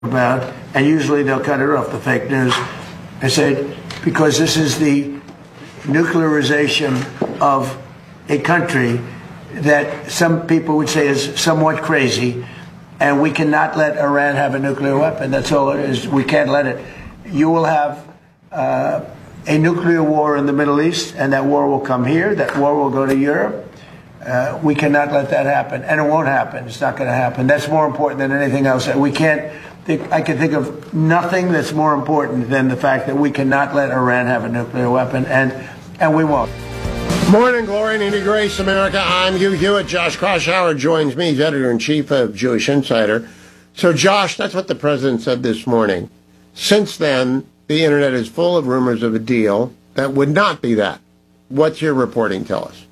about, and usually they'll cut it off, the fake news. I said, because this is the nuclearization of a country that some people would say is somewhat crazy, and we cannot let Iran have a nuclear weapon. That's all it is. We can't let it. You will have a nuclear war in the Middle East, and that war will come here. That war will go to Europe. We cannot let that happen, and it won't happen. It's not going to happen. That's more important than anything else. We can't. I can think of nothing that's more important than the fact that we cannot let Iran have a nuclear weapon, and we won't. Morning, glory, and any grace, America. I'm Hugh Hewitt. Josh Kraushaar joins me. He's editor-in-chief of Jewish Insider. So, Josh, that's what the president said this morning. Since then, the internet is full of rumors of a deal that would not be that. What's your reporting tell us?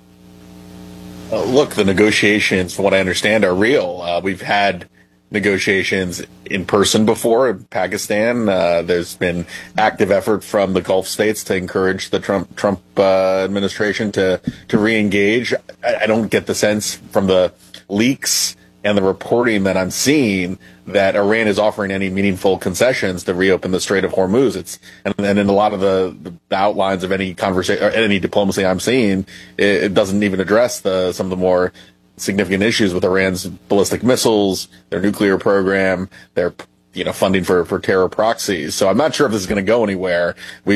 Look, the negotiations, from what I understand, are real. We've had negotiations in person before in Pakistan. There's been active effort from the Gulf states to encourage the Trump administration to re-engage. I don't get the sense from the leaks and the reporting that I'm seeing that Iran is offering any meaningful concessions to reopen the Strait of Hormuz. And in a lot of the outlines of any conversation or any diplomacy I'm seeing, it doesn't even address some of the more significant issues with Iran's ballistic missiles, their nuclear program, their funding for terror proxies. So I'm not sure if this is going to go anywhere.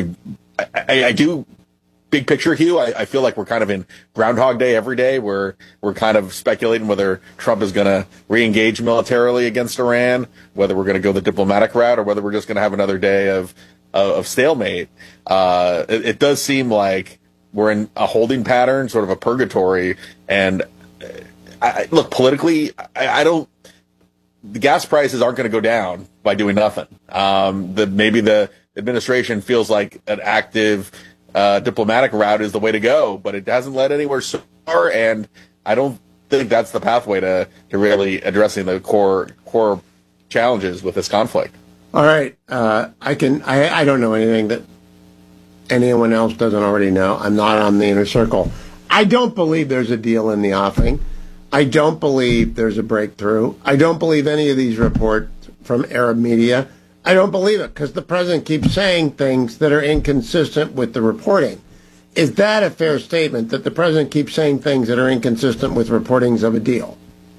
I do. Big picture, Hugh, I feel like we're kind of in Groundhog Day every day. We're kind of speculating whether Trump is going to re-engage militarily against Iran, whether we're going to go the diplomatic route, or whether we're just going to have another day of stalemate. It does seem like we're in a holding pattern, sort of a purgatory. And look, politically, I don't. The gas prices aren't going to go down by doing nothing. Maybe the administration feels like an active diplomatic route is the way to go, but it hasn't led anywhere so far, and I don't think that's the pathway to really addressing the core challenges with this conflict. All right, I don't know anything that anyone else doesn't already know. I'm not on the inner circle. I don't believe there's a deal in the offing. I don't believe there's a breakthrough. I don't believe any of these reports from Arab media. I don't believe it because the president keeps saying things that are inconsistent with the reporting. Is that a fair statement, that the president keeps saying things that are inconsistent with reportings of a deal?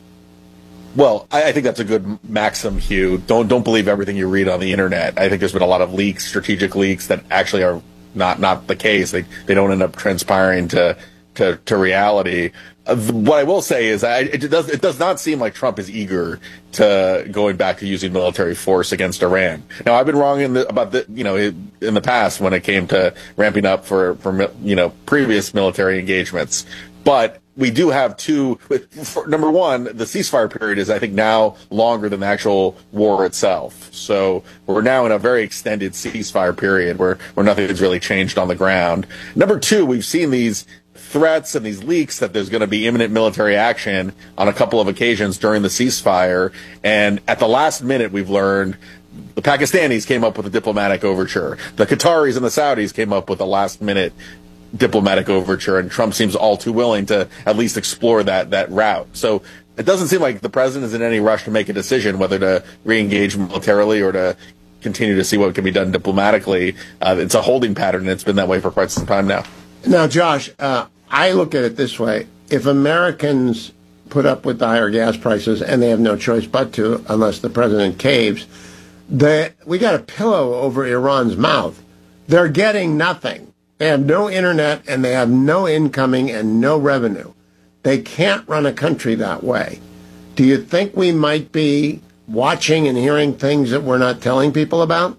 Well, I think that's a good maxim, Hugh. Don't believe everything you read on the internet. I think there's been a lot of leaks, strategic leaks, that actually are not the case. They don't end up transpiring to reality. What I will say is it does not seem like Trump is eager to going back to using military force against Iran. Now, I've been wrong in the past when it came to ramping up for previous military engagements, but we do have number one, the ceasefire period is, I think, now longer than the actual war itself. So we're now in a very extended ceasefire period where nothing's really changed on the ground. Number two, we've seen these threats and these leaks that there's going to be imminent military action on a couple of occasions during the ceasefire. And at the last minute, we've learned the Pakistanis came up with a diplomatic overture. The Qataris and the Saudis came up with a last minute diplomatic overture. And Trump seems all too willing to at least explore that route. So it doesn't seem like the president is in any rush to make a decision whether to re-engage militarily or to continue to see what can be done diplomatically. It's a holding pattern, and it's been that way for quite some time now. Now, Josh, I look at it this way. If Americans put up with the higher gas prices, and they have no choice but to, unless the president caves, we got a pillow over Iran's mouth. They're getting nothing. They have no internet, and they have no incoming and no revenue. They can't run a country that way. Do you think we might be watching and hearing things that we're not telling people about?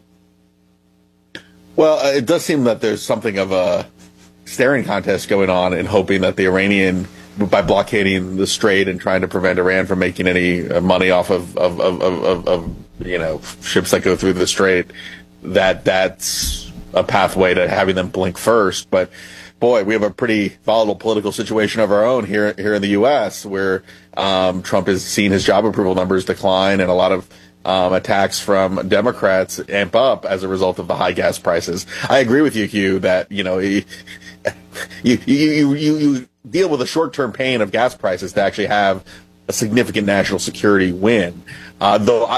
Well, it does seem that there's something of a staring contest going on and hoping that the Iranian, by blockading the strait and trying to prevent Iran from making any money off of ships that go through the strait, that's a pathway to having them blink first. But boy, we have a pretty volatile political situation of our own here in the U.S., where Trump has seen his job approval numbers decline, and a lot of attacks from Democrats amp up as a result of the high gas prices. I agree with you, Hugh, that you deal with the short-term pain of gas prices to actually have a significant national security win. Though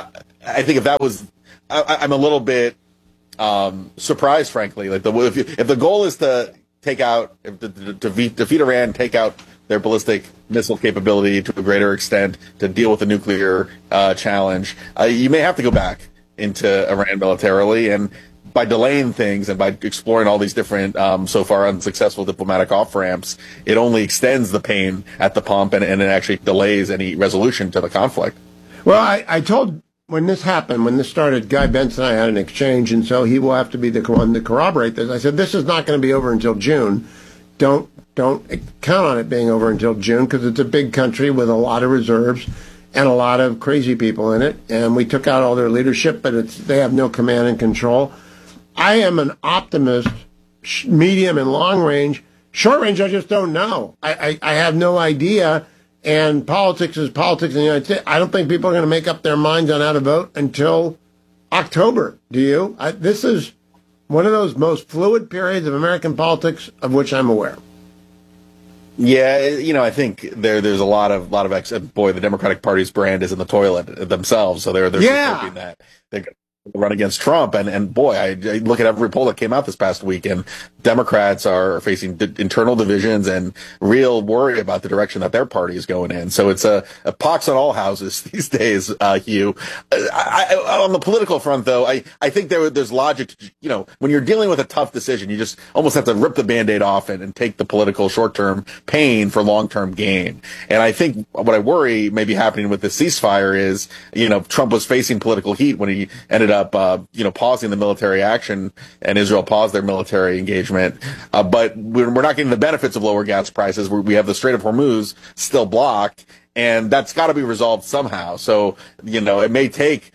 I think if that was, I'm a little bit surprised, frankly. Like if the goal is to take out, defeat Iran, take out their ballistic missile capability to a greater extent, to deal with the nuclear challenge, you may have to go back into Iran militarily, and by delaying things and by exploring all these different, so far unsuccessful diplomatic off-ramps, it only extends the pain at the pump and it actually delays any resolution to the conflict. Well, I told, when this happened, when this started, Guy Benson and I had an exchange, and so he will have to be the one to corroborate this. I said, this is not going to be over until June. Don't count on it being over until June, because it's a big country with a lot of reserves and a lot of crazy people in it. And we took out all their leadership, but they have no command and control. I am an optimist, medium and long range. Short range, I just don't know. I have no idea. And politics is politics in the United States. I don't think people are going to make up their minds on how to vote until October. Do you? This is one of those most fluid periods of American politics of which I'm aware. Yeah, I think there's a lot of boy, the Democratic Party's brand is in the toilet themselves, so they're hoping that they're going to run against Trump, and boy, I look at every poll that came out this past week, and Democrats are facing internal divisions and real worry about the direction that their party is going in. So it's a pox on all houses these days, Hugh. On the political front, though, I think there's logic. When you're dealing with a tough decision, you just almost have to rip the Band-Aid off and take the political short-term pain for long-term gain. And I think what I worry may be happening with the ceasefire is, Trump was facing political heat when he ended up, pausing the military action, and Israel paused their military engagement. But we're not getting the benefits of lower gas prices. We have the Strait of Hormuz still blocked, and that's got to be resolved somehow. So, it may take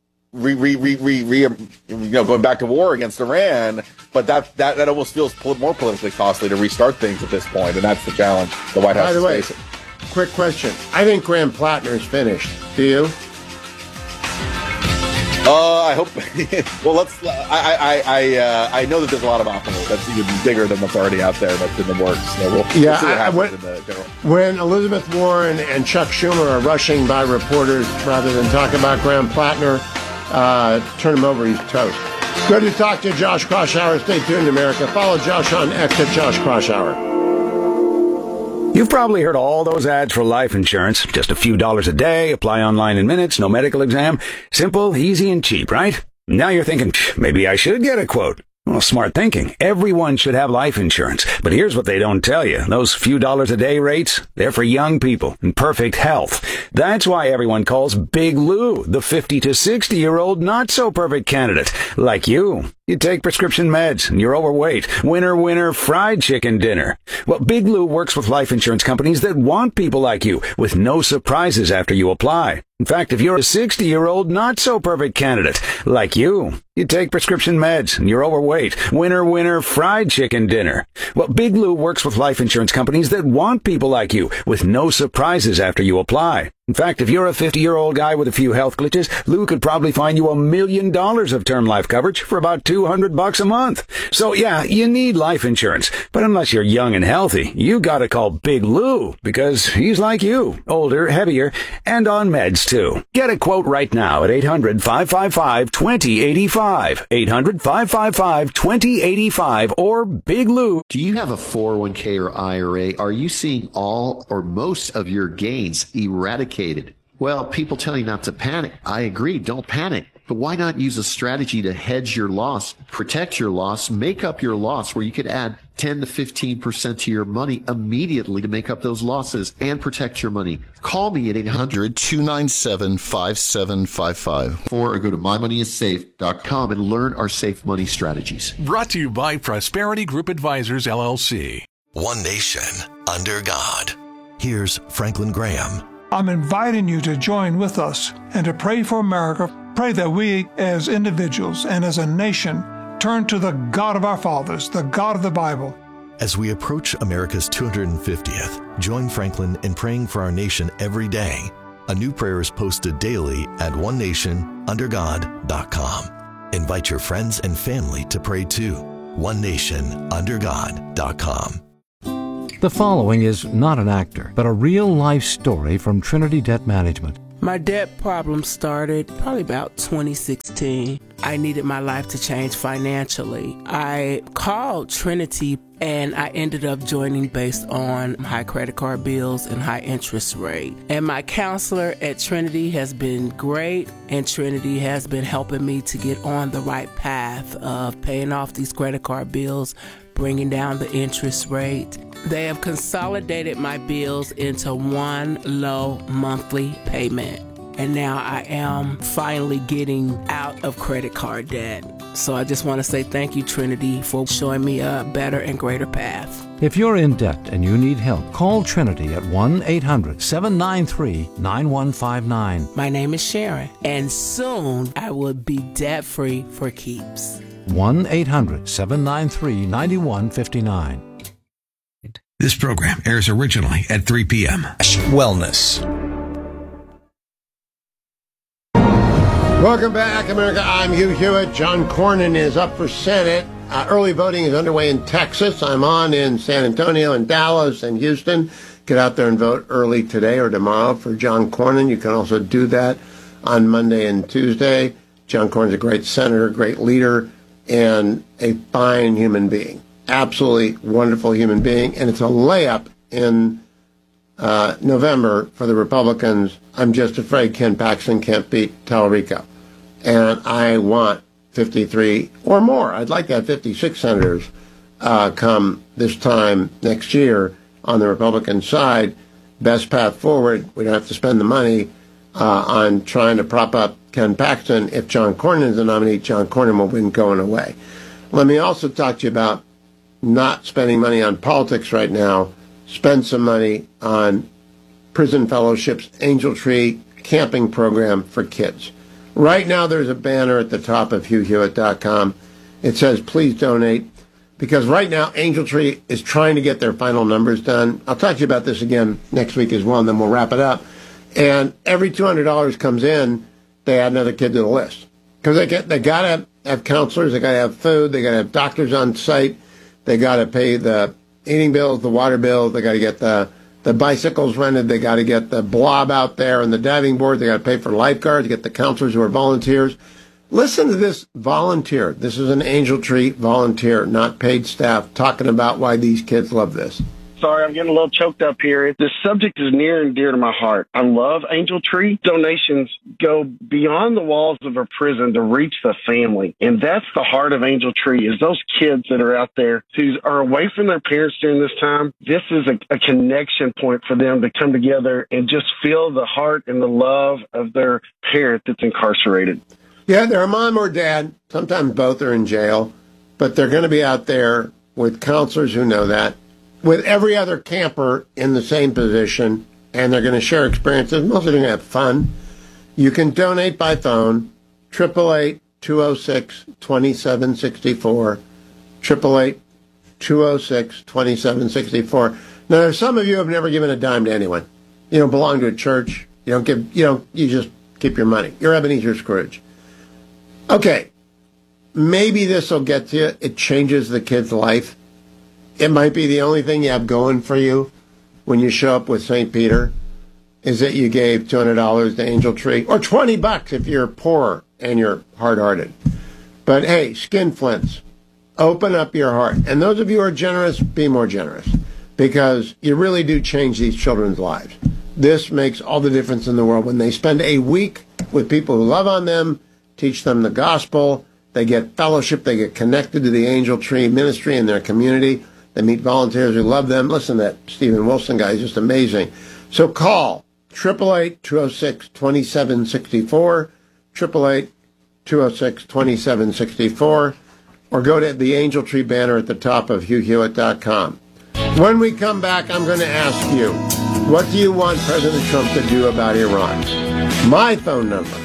going back to war against Iran, but that almost feels more politically costly to restart things at this point, and that's the challenge the White House is facing. Quick question. I think Graham Plattner's finished. Do you? I hope. Well, I know that there's a lot of optimism that's even bigger than what's already out there that's in the works. So we'll see what happens in the general. When Elizabeth Warren and Chuck Schumer are rushing by reporters rather than talking about Graham Plattner, turn him over. He's toast. Good to talk to Josh Kraushaar. Stay tuned, America. Follow Josh on X at Josh Kraushaar. You've probably heard all those ads for life insurance. Just a few dollars a day, apply online in minutes, no medical exam. Simple, easy, and cheap, right? Now you're thinking, maybe I should get a quote. Well, smart thinking. Everyone should have life insurance. But here's what they don't tell you. Those few dollars a day rates, they're for young people in perfect health. That's why everyone calls Big Lou the 50 to 60-year-old not-so-perfect candidate. Like you. You take prescription meds and you're overweight. Winner, winner, fried chicken dinner. Well, Big Lou works with life insurance companies that want people like you with no surprises after you apply. In fact, if you're a 60-year-old not-so-perfect candidate, like you take prescription meds and you're overweight. Winner, winner, fried chicken dinner. Well, Big Lou works with life insurance companies that want people like you with no surprises after you apply. In fact, if you're a 50-year-old guy with a few health glitches, Lou could probably find you $1 million of term life coverage for about $200 a month. So yeah, you need life insurance. But unless you're young and healthy, you gotta call Big Lou, because he's like you, older, heavier, and on meds too. Get a quote right now at 800-555-2085. 800-555-2085 or Big Lou. Do you have a 401k or IRA? Are you seeing all or most of your gains eradicated? Well, people tell you not to panic. I agree, don't panic. But why not use a strategy to hedge your loss, protect your loss, make up your loss, where you could add 10 to 15% to your money immediately to make up those losses and protect your money? Call me at 800-297-5755 or go to mymoneyissafe.com and learn our safe money strategies. Brought to you by Prosperity Group Advisors, LLC. One nation under God. Here's Franklin Graham. I'm inviting you to join with us and to pray for America. Pray that we as individuals and as a nation turn to the God of our fathers, the God of the Bible. As we approach America's 250th, join Franklin in praying for our nation every day. A new prayer is posted daily at onenationundergod.com. Invite your friends and family to pray too. onenationundergod.com. The following is not an actor, but a real-life story from Trinity Debt Management. My debt problem started probably about 2016. I needed my life to change financially. I called Trinity and I ended up joining based on high credit card bills and high interest rate. And my counselor at Trinity has been great, and Trinity has been helping me to get on the right path of paying off these credit card bills, bringing down the interest rate. They have consolidated my bills into one low monthly payment. And now I am finally getting out of credit card debt. So I just want to say thank you, Trinity, for showing me a better and greater path. If you're in debt and you need help, call Trinity at 1-800-793-9159. My name is Sharon, and soon I will be debt-free for keeps. 1-800-793-9159. This program airs originally at 3 p.m. Wellness. Welcome back, America. I'm Hugh Hewitt. John Cornyn is up for Senate. Early voting is underway in Texas. I'm on in San Antonio and Dallas and Houston. Get out there and vote early today or tomorrow for John Cornyn. You can also do that on Monday and Tuesday. John Cornyn's a great senator, great leader, and a fine human being. Absolutely wonderful human being. And it's a layup in November for the Republicans. I'm just afraid Ken Paxton can't beat Tallarico. And I want 53 or more. I'd like to have 56 senators come this time next year on the Republican side. Best path forward. We don't have to spend the money on trying to prop up Ken Paxton. If John Cornyn is the nominee, John Cornyn will win going away. Let me also talk to you about not spending money on politics right now. Spend some money on prison fellowships, Angel Tree camping program for kids. Right now, there's a banner at the top of HughHewitt.com. It says, please donate, because right now, Angel Tree is trying to get their final numbers done. I'll talk to you about this again next week as well, and then we'll wrap it up. And every $200 comes in, they add another kid to the list. Because they got to have counselors, they got to have food, they got to have doctors on site, they got to pay the eating bills, the water bills, they got to get the bicycles rented, they got to get the blob out there and the diving board, they got to pay for lifeguards, get the counselors who are volunteers. Listen to this volunteer. This is an Angel Tree volunteer, not paid staff, talking about why these kids love this. Sorry, I'm getting a little choked up here. This subject is near and dear to my heart. I love Angel Tree. Donations go beyond the walls of a prison to reach the family. And that's the heart of Angel Tree, is those kids that are out there who are away from their parents during this time. This is a connection point for them to come together and just feel the heart and the love of their parent that's incarcerated. Yeah, they're a mom or dad. Sometimes both are in jail. But they're going to be out there with counselors who know that, with every other camper in the same position, and they're going to share experiences. Most of them are going to have fun. You can donate by phone, 888-206-2764, 888-206-2764. Now, there's some of you who have never given a dime to anyone. You don't belong to a church. You just keep your money. You're Ebenezer Scrooge. Okay, maybe this will get to you. It changes the kid's life. It might be the only thing you have going for you when you show up with St. Peter is that you gave $200 to Angel Tree, or $20 if you're poor and you're hard-hearted. But hey, skinflints, open up your heart. And those of you who are generous, be more generous, because you really do change these children's lives. This makes all the difference in the world. When they spend a week with people who love on them, teach them the gospel, they get fellowship, they get connected to the Angel Tree ministry in their community. They meet volunteers who love them. Listen, that Stephen Wilson guy is just amazing. So call 888-206-2764, 888-206-2764, or go to the Angel Tree banner at the top of HughHewitt.com. When we come back, I'm going to ask you, what do you want President Trump to do about Iran? My phone number is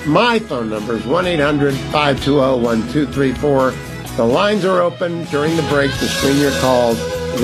1-800-520-1234. The lines are open during the break to screen your calls.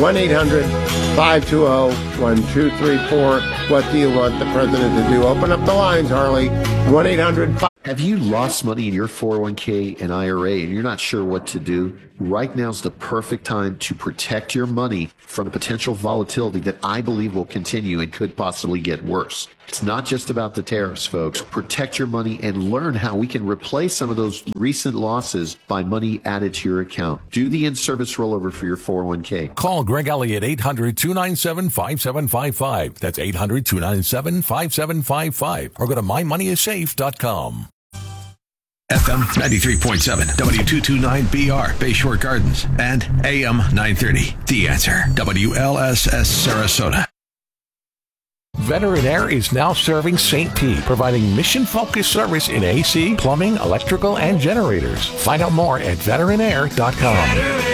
1-800-520-1234. What do you want the president to do? Open up the lines, Harley. 1-800. Have you lost money in your 401k and IRA and you're not sure what to do? Right now's the perfect time to protect your money from potential volatility that I believe will continue and could possibly get worse. It's not just about the tariffs, folks. Protect your money and learn how we can replace some of those recent losses by money added to your account. Do the in-service rollover for your 401k. Call Greg Elliott 800-297-5755. That's 800-297-5755. Or go to mymoneyissafe.com. FM 93.7, W229BR, Bayshore Gardens, and AM 930. The Answer, WLSS Sarasota. Veteran Air is now serving St. Pete, providing mission-focused service in AC, plumbing, electrical, and generators. Find out more at veteranair.com.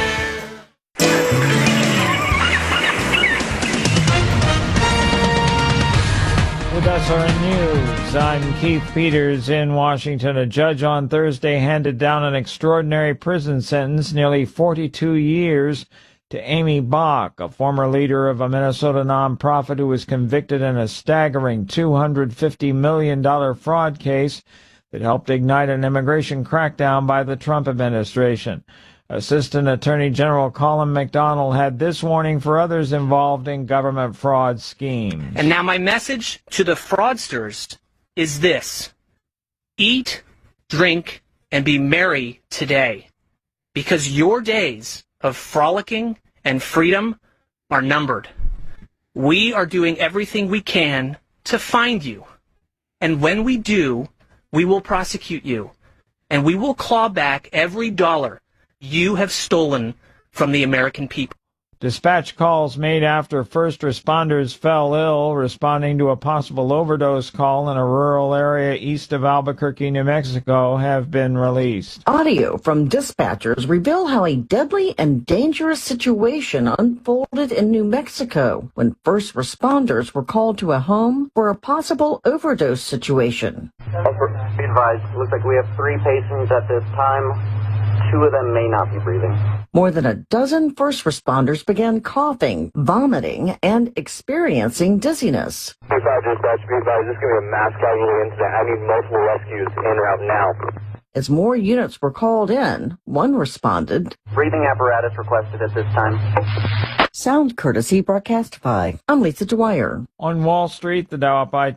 With SRN News, I'm Keith Peters in Washington. A judge on Thursday handed down an extraordinary prison sentence, nearly 42 years, to Amy Bach, a former leader of a Minnesota nonprofit who was convicted in a staggering $250 million fraud case that helped ignite an immigration crackdown by the Trump administration. Assistant Attorney General Colin McDonald had this warning for others involved in government fraud schemes. And now my message to the fraudsters is this: eat, drink, and be merry today, because your days of frolicking and freedom are numbered. We are doing everything we can to find you. And when we do, we will prosecute you. And we will claw back every dollar you have stolen from the American people. Dispatch calls made after first responders fell ill responding to a possible overdose call in a rural area east of Albuquerque, New Mexico, have been released. Audio from dispatchers reveal how a deadly and dangerous situation unfolded in New Mexico when first responders were called to a home for a possible overdose situation. Be advised, looks like we have 3 patients at this time. 2 of them may not be breathing. More than a dozen first responders began coughing, vomiting, and experiencing dizziness. Dispatch, be advised, this is going to be a mass casualty incident. I need multiple rescues en route now. As more units were called in, one responded. Breathing apparatus requested at this time. Sound courtesy Broadcastify. I'm Lisa Dwyer. On Wall Street, the Dow up by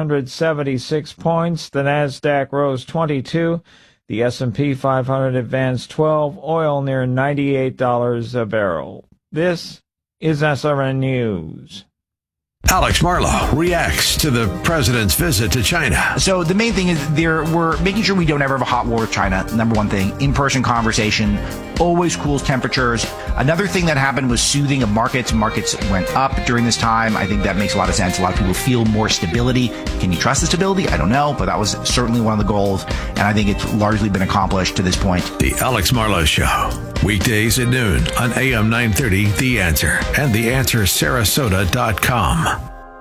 276 points. The Nasdaq rose 22. The S&P 500 advanced 12, oil near $98 a barrel. This is SRN News. Alex Marlow reacts to the president's visit to China. So the main thing is we're making sure we don't ever have a hot war with China. Number one thing, in-person conversation always cools temperatures. Another thing that happened was soothing of markets. Markets went up during this time. I think that makes a lot of sense. A lot of people feel more stability. Can you trust the stability? I don't know, but that was certainly one of the goals, and I think it's largely been accomplished to this point. The Alex Marlow Show, weekdays at noon on AM 930, The Answer, and TheAnswerSarasota.com.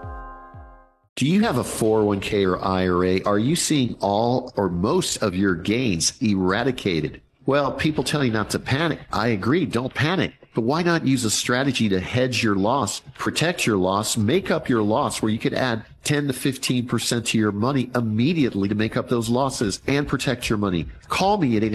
Do you have a 401k or IRA? Are you seeing all or most of your gains eradicated? Well, people tell you not to panic. I agree, don't panic. But why not use a strategy to hedge your loss, protect your loss, make up your loss, where you could add 10 to 15% to your money immediately to make up those losses and protect your money? Call me at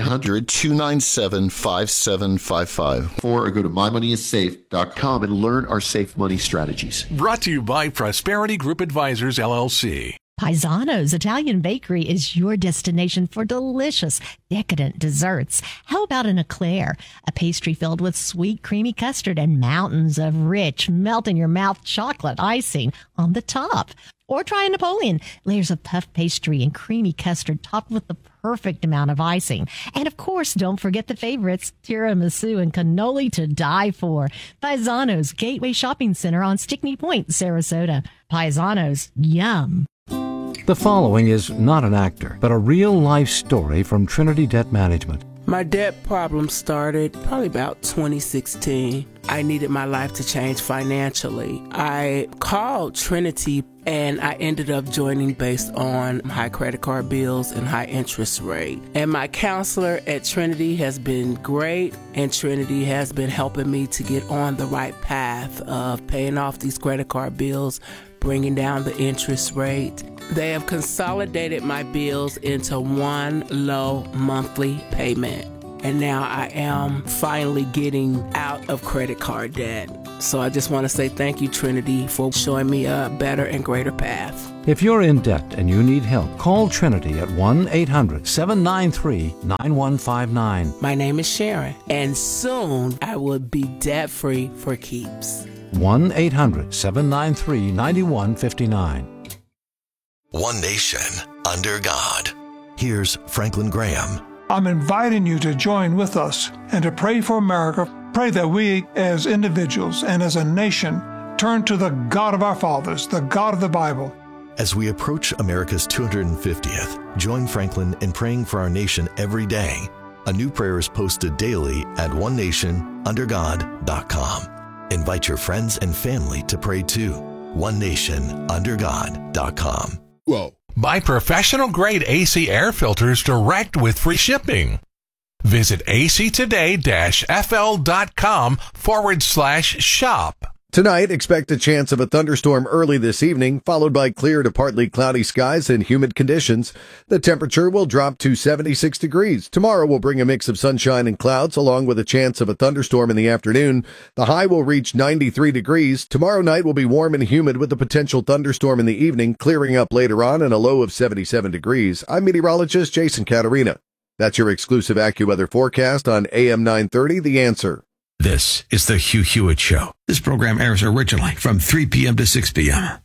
800-297-5755 or go to mymoneyissafe.com and learn our safe money strategies. Brought to you by Prosperity Group Advisors, LLC. Paisano's Italian Bakery is your destination for delicious, decadent desserts. How about an eclair, a pastry filled with sweet, creamy custard and mountains of rich, melt-in-your-mouth chocolate icing on the top? Or try a Napoleon, layers of puff pastry and creamy custard topped with the perfect amount of icing. And of course, don't forget the favorites, tiramisu and cannoli to die for. Paisano's Gateway Shopping Center on Stickney Point, Sarasota. Paisano's, yum. The following is not an actor, but a real-life story from Trinity Debt Management. My debt problem started probably about 2016. I needed my life to change financially. I called Trinity and I ended up joining based on high credit card bills and high interest rate. And my counselor at Trinity has been great, and Trinity has been helping me to get on the right path of paying off these credit card bills, bringing down the interest rate. They have consolidated my bills into one low monthly payment. and now I am finally getting out of credit card debt. So I just want to say thank you, Trinity, for showing me a better and greater path. If you're in debt and you need help, call Trinity at 1-800-793-9159. My name is Sharon, and soon I will be debt-free for keeps. 1-800-793-9159. One nation under God. Here's Franklin Graham. I'm inviting you to join with us and to pray for America. Pray that we as individuals and as a nation turn to the God of our fathers, the God of the Bible. As we approach America's 250th, join Franklin in praying for our nation every day. A new prayer is posted daily at onenationundergod.com. Invite your friends and family to pray too. onenationundergod.com. Whoa. Buy professional grade AC air filters direct with free shipping. Visit actoday-fl.com/shop. Tonight, expect a chance of a thunderstorm early this evening, followed by clear to partly cloudy skies and humid conditions. The temperature will drop to 76 degrees. Tomorrow will bring a mix of sunshine and clouds, along with a chance of a thunderstorm in the afternoon. The high will reach 93 degrees. Tomorrow night will be warm and humid with a potential thunderstorm in the evening, clearing up later on and a low of 77 degrees. I'm meteorologist Jason Caterina. That's your exclusive AccuWeather forecast on AM 930, The Answer. This is the Hugh Hewitt Show. This program airs originally from 3 p.m. to 6 p.m.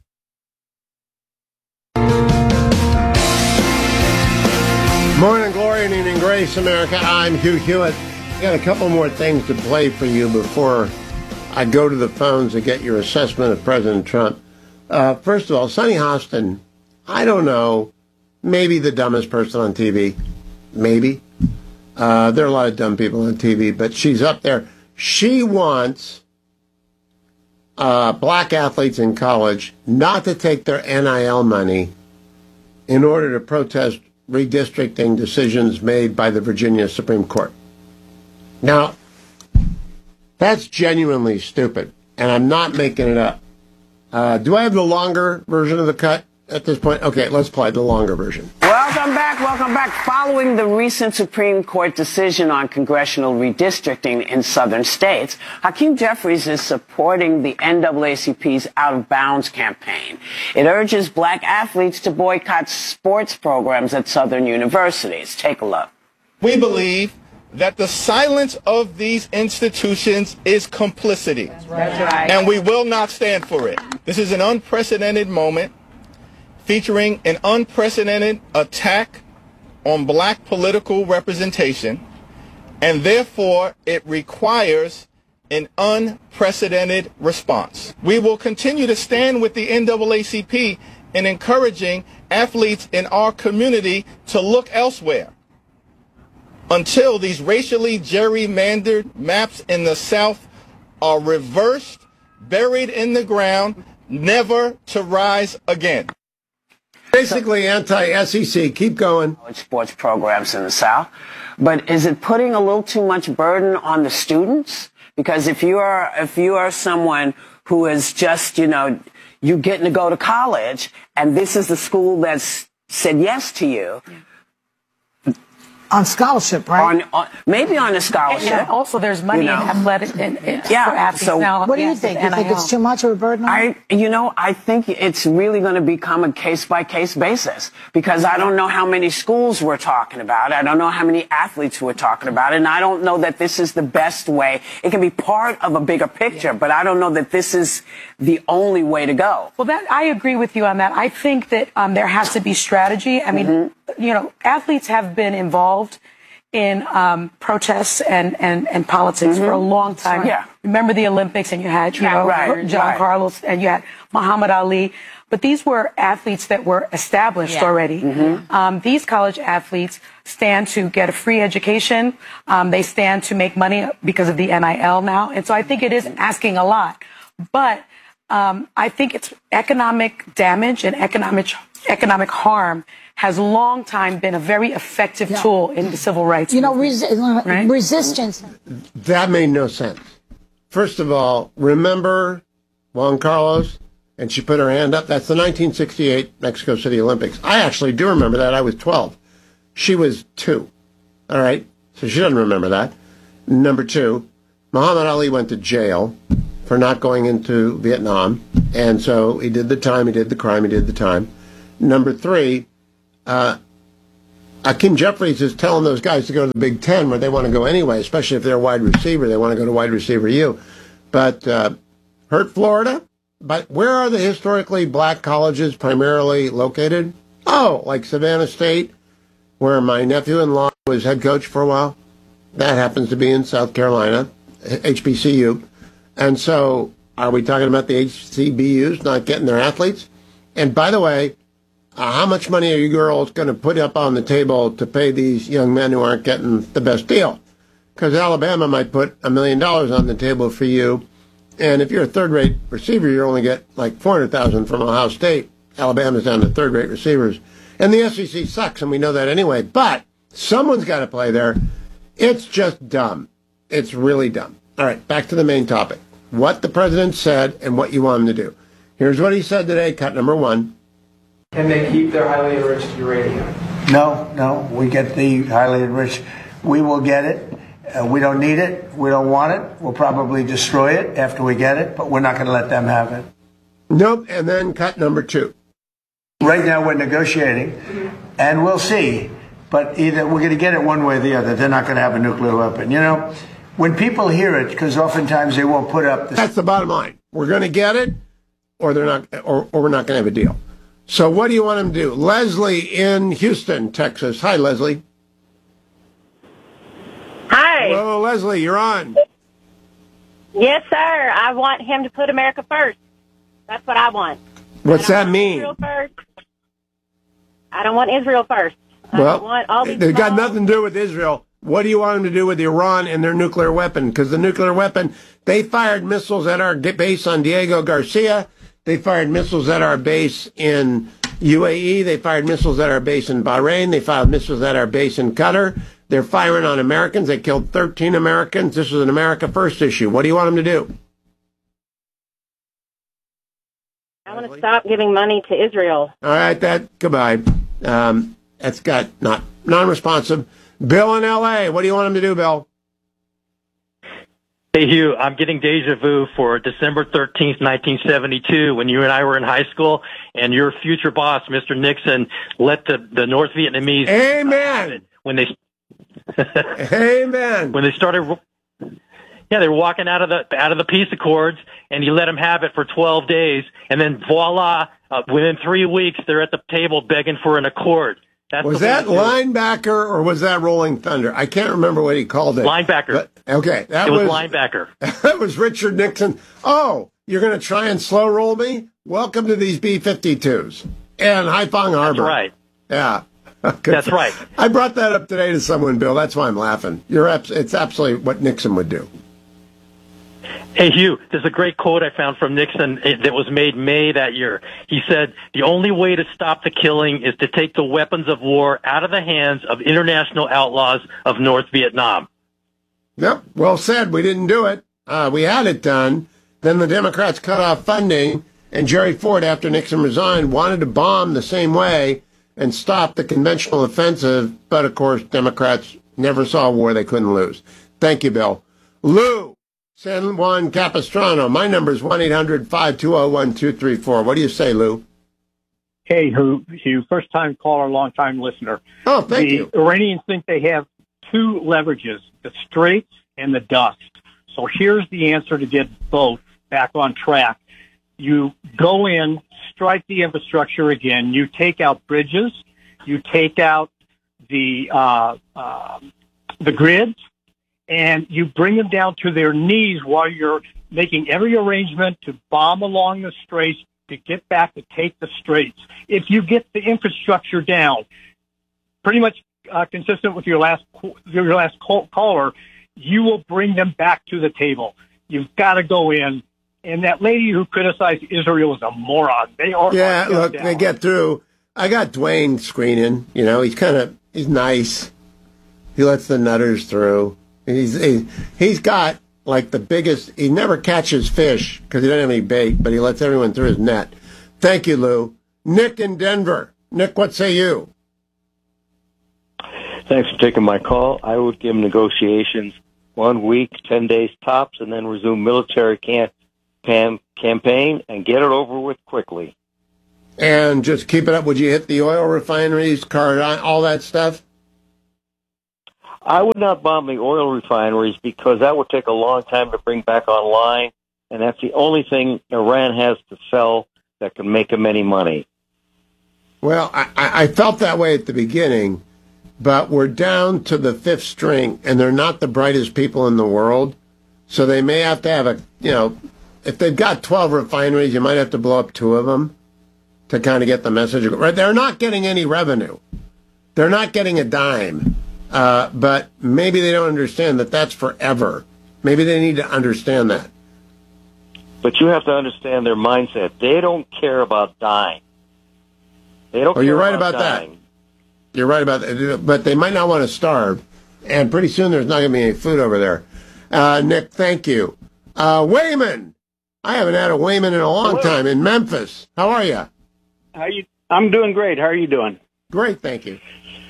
Morning glory and evening grace, America. I'm Hugh Hewitt. I got a couple more things to play for you before I go to the phones and get your assessment of President Trump. First of all, Sunny Hostin, I don't know, maybe the dumbest person on TV. Maybe. There are a lot of dumb people on TV, but she's up there. She wants black athletes in college not to take their NIL money in order to protest redistricting decisions made by the Virginia Supreme Court. Now, that's genuinely stupid, and I'm not making it up. Do I have the longer version of the cut at this point? Okay, let's play the longer version. Welcome back. Following the recent Supreme Court decision on congressional redistricting in southern states, Hakeem Jeffries is supporting the NAACP's Out of Bounds campaign. It urges black athletes to boycott sports programs at southern universities. Take a look. We believe that the silence of these institutions is complicity. That's right. And we will not stand for it. This is an unprecedented moment, featuring an unprecedented attack on black political representation, and therefore it requires an unprecedented response. We will continue to stand with the NAACP in encouraging athletes in our community to look elsewhere until these racially gerrymandered maps in the South are reversed, buried in the ground, never to rise again. Basically anti-SEC. Keep going. Sports programs in the South. But is it putting a little too much burden on the students? Because if you are someone who is just, you getting to go to college, and this is the school that's said yes to you. On scholarship, right? Maybe on a scholarship. And also, there's money in athletic for athletes so now. What do you think? You think it's too much of a burden on them? I think it's really going to become a case-by-case basis, because I don't know how many schools we're talking about. I don't know how many athletes we're talking about, and I don't know that this is the best way. It can be part of a bigger picture, but I don't know that this is the only way to go. Well, I agree with you on that. I think that there has to be strategy. I mean, athletes have been involved in protests and politics for a long time. Yeah. Remember the Olympics, and you had John Carlos, and you had Muhammad Ali. But these were athletes that were established already. These college athletes stand to get a free education. They stand to make money because of the NIL now. And so I think it is asking a lot. But I think it's economic damage and economic harm has long time been a very effective tool in the civil rights movement. Resistance. That made no sense. First of all, remember Juan Carlos? And she put her hand up. That's the 1968 Mexico City Olympics. I actually do remember that. I was 12. She was 2. All right. So she doesn't remember that. Number two, Muhammad Ali went to jail for not going into Vietnam. And so he did the time, he did the crime, he did the time. Number three, Hakeem Jeffries is telling those guys to go to the Big Ten where they want to go anyway, especially if they're a wide receiver. They want to go to wide receiver U. But hurt Florida? But where are the historically black colleges primarily located? Oh, like Savannah State, where my nephew-in-law was head coach for a while. That happens to be in South Carolina, HBCU. And so are we talking about the HCBUs not getting their athletes? And by the way, how much money are you girls going to put up on the table to pay these young men who aren't getting the best deal? Because Alabama might put $1 million on the table for you. And if you're a third-rate receiver, you only get like $400,000 from Ohio State. Alabama's down to third-rate receivers. And the SEC sucks, and we know that anyway. But someone's got to play there. It's just dumb. It's really dumb. All right, back to the main topic. What the president said and what you want him to do. Here's what he said today, cut number one. Can they keep their highly enriched uranium? No, we get the highly enriched. We will get it. We don't need it. We don't want it. We'll probably destroy it after we get it, but we're not going to let them have it. Nope, and then cut number two. Right now we're negotiating, and we'll see. But either we're going to get it one way or the other. They're not going to have a nuclear weapon. You know, when people hear it, because oftentimes they won't put up. That's the bottom line. We're going to get it, or they're not, or we're not going to have a deal. So what do you want them to do? Leslie in Houston, Texas. Hi, Leslie. Hi. Hello, Leslie. You're on. Yes, sir. I want him to put America first. That's what I want. What's that mean? Israel first. I don't want Israel first. I don't want all these they've got nothing to do with Israel. What do you want them to do with Iran and their nuclear weapon? Because the nuclear weapon, they fired missiles at our base on Diego Garcia. They fired missiles at our base in UAE. They fired missiles at our base in Bahrain. They fired missiles at our base in Qatar. They're firing on Americans. They killed 13 Americans. This is an America First issue. What do you want them to do? I want to stop giving money to Israel. All right, goodbye. That's got non-responsive. Bill in L.A., what do you want him to do, Bill? Hey, Hugh, I'm getting deja vu for December 13th, 1972, when you and I were in high school, and your future boss, Mr. Nixon, let the North Vietnamese... Amen! When they... Amen! When they started... Yeah, they were walking out of the peace accords, and you let them have it for 12 days, and then voila, within 3 weeks, they're at the table begging for an accord. Was that linebacker or was that Rolling Thunder? I can't remember what he called it. Linebacker. But, okay. It was linebacker. That was Richard Nixon. Oh, you're going to try and slow roll me? Welcome to these B-52s and Haiphong Harbor. That's right. Yeah. That's right. I brought that up today to someone, Bill. That's why I'm laughing. It's absolutely what Nixon would do. Hey, Hugh, there's a great quote I found from Nixon that was made May that year. He said, "The only way to stop the killing is to take the weapons of war out of the hands of international outlaws of North Vietnam." Yep, well said. We didn't do it. We had it done. Then the Democrats cut off funding, and Jerry Ford, after Nixon resigned, wanted to bomb the same way and stop the conventional offensive. But, of course, Democrats never saw a war they couldn't lose. Thank you, Bill. Lou. San Juan Capistrano. My number is 1-800-520-1234. What do you say, Lou? Hey, Hugh. First-time caller, long-time listener. Oh, thank you. The Iranians think they have two leverages, the Straits and the dust. So here's the answer to get both back on track. You go in, strike the infrastructure again. You take out bridges. You take out the grids. And you bring them down to their knees while you're making every arrangement to bomb along the Straits to get back to take the Straits. If you get the infrastructure down, pretty much consistent with your last caller, you will bring them back to the table. You've got to go in. And that lady who criticized Israel is a moron. They are. Yeah, look, they get through. I got Dwayne screening. You know, he's nice. He lets the nutters through. He's got like the biggest. He never catches fish because he doesn't have any bait, but he lets everyone through his net. Thank you, Lou. Nick in Denver. Nick, what say you? Thanks for taking my call. I would give negotiations 1 week, 10 days tops, and then resume military campaign and get it over with quickly. And just keep it up. Would you hit the oil refineries, all that stuff? I would not bomb the oil refineries because that would take a long time to bring back online, and that's the only thing Iran has to sell that can make them any money. Well, I felt that way at the beginning, but we're down to the fifth string, and they're not the brightest people in the world, so they may have to have if they've got 12 refineries, you might have to blow up 2 of them to kind of get the message. Right? They're not getting any revenue. They're not getting a dime. But maybe they don't understand that that's forever. Maybe they need to understand that. But you have to understand their mindset. They don't care about dying. They don't care you're right about that. You're right about that. But they might not want to starve. And pretty soon there's not going to be any food over there. Nick, thank you. Wayman. I haven't had a Wayman in a long time in Memphis. How are you? I'm doing great. How are you doing? Great, thank you.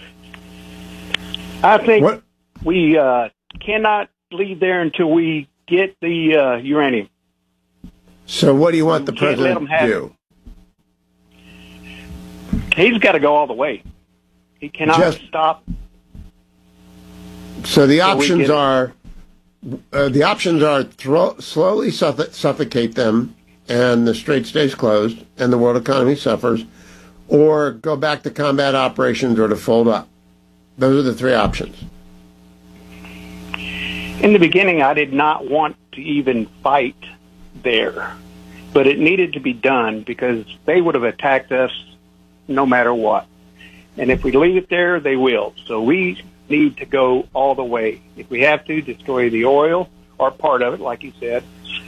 I think we cannot leave there until we get the uranium. So what do you want the president to do? He's got to go all the way. He cannot stop. So the options are slowly suffocate them, and the Strait stays closed, and the world economy suffers, or go back to combat operations or to fold up. Those are the 3 options. In the beginning, I did not want to even fight there, but it needed to be done because they would have attacked us no matter what. And if we leave it there, they will. So we need to go all the way. If we have to, destroy the oil or part of it, like you said.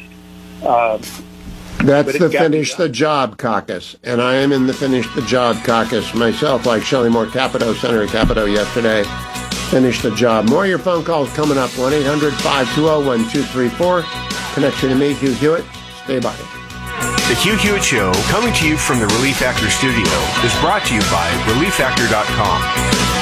That's the Finish the Job caucus, and I am in the Finish the Job caucus myself, like Shelley Moore Capito, Senator Capito yesterday. Finish the Job. More of your phone calls coming up, 1-800-520-1234. Connection to me, Hugh Hewitt. Stay by. The Hugh Hewitt Show, coming to you from the Relief Factor studio, is brought to you by ReliefFactor.com.